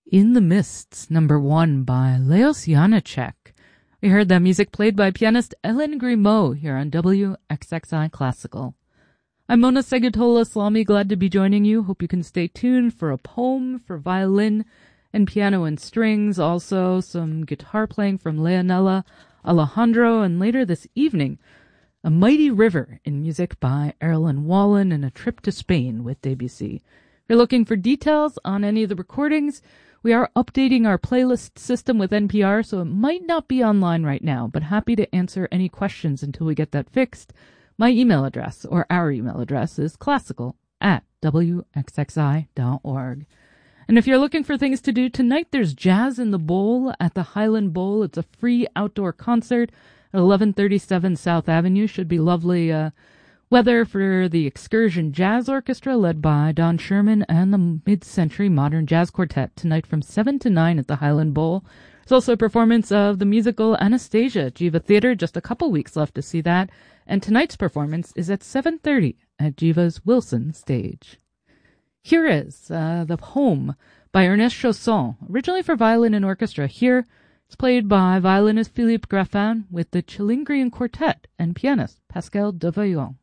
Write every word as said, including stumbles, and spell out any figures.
In the Mists, number one by Leos Janáček. We heard that music played by pianist Ellen Grimaud here on W X X I Classical. I'm Mona Segatola-Salami, glad to be joining you. Hope you can stay tuned for a poem for violin and piano and strings, also some guitar playing from Leonela Alejandro, and later this evening, A Mighty River in music by Erlen Wallen and a trip to Spain with Debussy. If you're looking for details on any of the recordings, we are updating our playlist system with N P R, so it might not be online right now, but happy to answer any questions until we get that fixed. My email address, or our email address, is classical at w x x i dot org. And if you're looking for things to do, tonight there's Jazz in the Bowl at the Highland Bowl. It's a free outdoor concert at eleven thirty-seven South Avenue. Should be lovely uh, weather for the Excursion Jazz Orchestra led by Don Sherman and the Mid-Century Modern Jazz Quartet tonight from seven to nine at the Highland Bowl. There's also a performance of the musical Anastasia at Jiva Theater, just a couple weeks left to see that. And tonight's performance is at seven thirty at Jiva's Wilson stage. Here is uh, the poem by Ernest Chausson, originally for violin and orchestra. Here it's played by violinist Philippe Graffin with the Chilingrian Quartet and pianist Pascal Devaillant.